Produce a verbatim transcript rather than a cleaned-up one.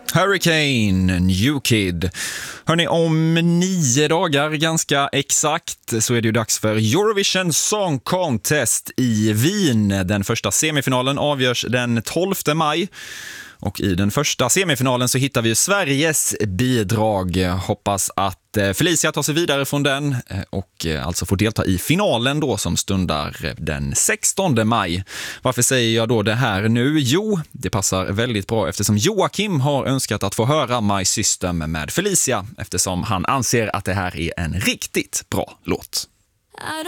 Hurricane, New Kid. Hörrni, om nio dagar ganska exakt så är det ju dags för Eurovision Song Contest i Wien. Den första semifinalen avgörs den tolfte maj. Och i den första semifinalen så hittar vi Sveriges bidrag. Hoppas att Felicia tar sig vidare från den och alltså får delta i finalen då som stundar den sextonde maj. Varför säger jag då det här nu? Jo, det passar väldigt bra eftersom Joakim har önskat att få höra My System med Felicia eftersom han anser att det här är en riktigt bra låt.